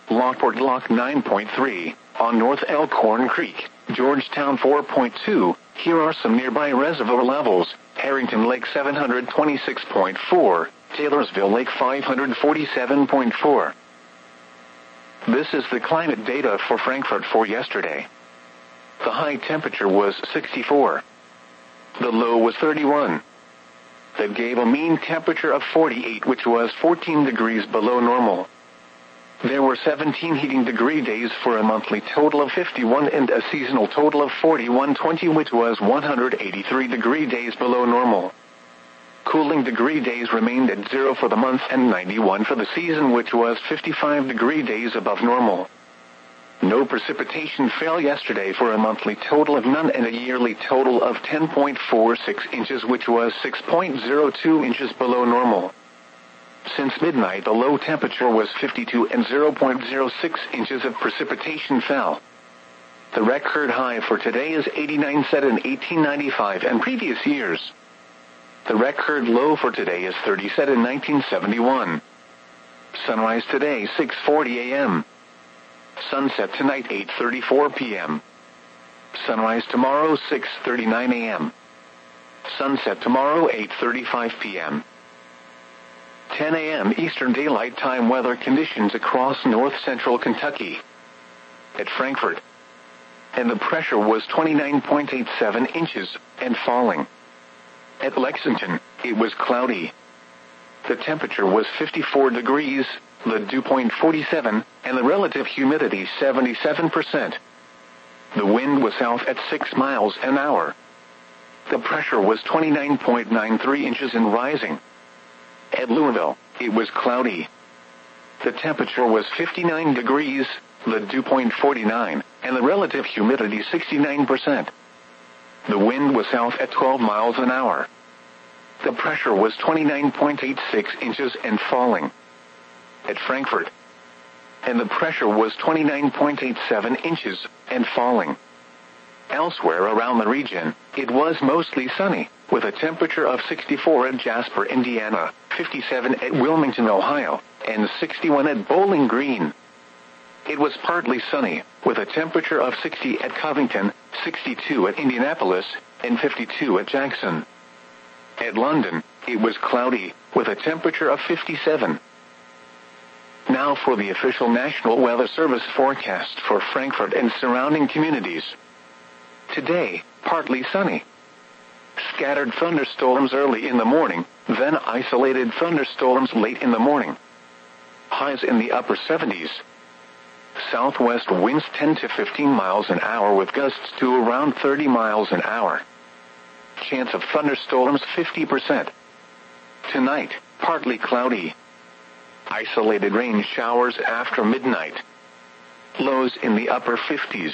Lockport Lock 9.3, on North Elkhorn Creek, Georgetown 4.2, here are some nearby reservoir levels, Harrington Lake 726.4, Taylorsville Lake 547.4. This is the climate data for Frankfurt for yesterday. The high temperature was 64. The low was 31. That gave a mean temperature of 48, which was 14 degrees below normal. There were 17 heating degree days for a monthly total of 51 and a seasonal total of 41.20, which was 183 degree days below normal. Cooling degree days remained at 0 for the month and 91 for the season, which was 55 degree days above normal. No precipitation fell yesterday for a monthly total of none and a yearly total of 10.46 inches, which was 6.02 inches below normal. Since midnight, the low temperature was 52 and 0.06 inches of precipitation fell. The record high for today is 89, set in 1895 and previous years. The record low for today is 30, set in 1971. Sunrise today 6:40 a.m. Sunset tonight 8:34 p.m. Sunrise tomorrow 6:39 a.m. Sunset tomorrow 8:35 p.m. 10 a.m. Eastern Daylight Time weather conditions across north-central Kentucky. At Frankfurt, and the pressure was 29.87 inches and falling. At Lexington, it was cloudy. The temperature was 54 degrees, the dew point 47, and the relative humidity 77%. The wind was south at 6 miles an hour. The pressure was 29.93 inches and rising. At Louisville, it was cloudy. The temperature was 59 degrees, the dew point 49, and the relative humidity 69%. The wind was south at 12 miles an hour. The pressure was 29.86 inches and falling. At Frankfurt, and the pressure was 29.87 inches and falling. Elsewhere around the region, it was mostly sunny, with a temperature of 64 at Jasper, Indiana, 57 at Wilmington, Ohio, and 61 at Bowling Green. It was partly sunny, with a temperature of 60 at Covington, 62 at Indianapolis, and 52 at Jackson. At London, it was cloudy, with a temperature of 57. Now for the official National Weather Service forecast for Frankfurt and surrounding communities. Today, partly sunny. Scattered thunderstorms early in the morning, then isolated thunderstorms late in the morning. Highs in the upper 70s. Southwest winds 10 to 15 miles an hour with gusts to around 30 miles an hour. Chance of thunderstorms 50%. Tonight, partly cloudy. Isolated rain showers after midnight. Lows in the upper 50s.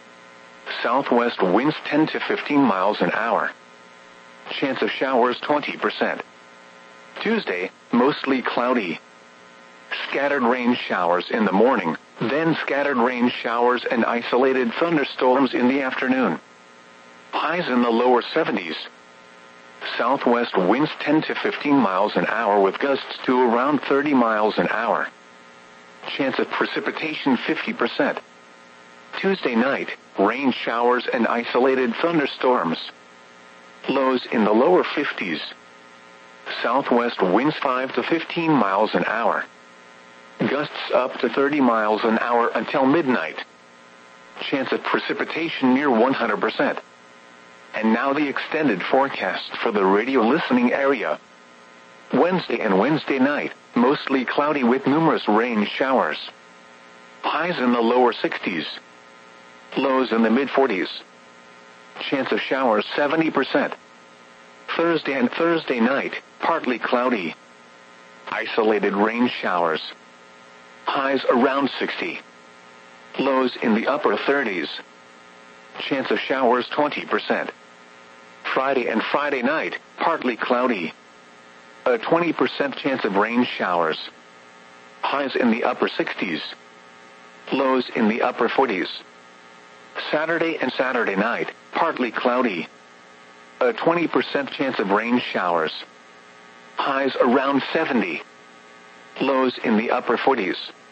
Southwest winds 10 to 15 miles an hour. Chance of showers 20%. Tuesday, mostly cloudy. Scattered rain showers in the morning, then scattered rain showers and isolated thunderstorms in the afternoon. Highs in the lower 70s. Southwest winds 10 to 15 miles an hour with gusts to around 30 miles an hour. Chance of precipitation 50%. Tuesday night, rain showers and isolated thunderstorms. Lows in the lower 50s. Southwest winds 5 to 15 miles an hour. Gusts up to 30 miles an hour until midnight. Chance of precipitation near 100%. And now the extended forecast for the radio listening area. Wednesday and Wednesday night, mostly cloudy with numerous rain showers. Highs in the lower 60s. Lows in the mid-40s. Chance of showers 70%. Thursday and Thursday night, partly cloudy. Isolated rain showers. Highs around 60. Lows in the upper 30s. Chance of showers 20%. Friday and Friday night, partly cloudy. A 20% chance of rain showers. Highs in the upper 60s. Lows in the upper 40s. Saturday and Saturday night, partly cloudy. A 20% chance of rain showers. Highs around 70. Lows in the upper 40s.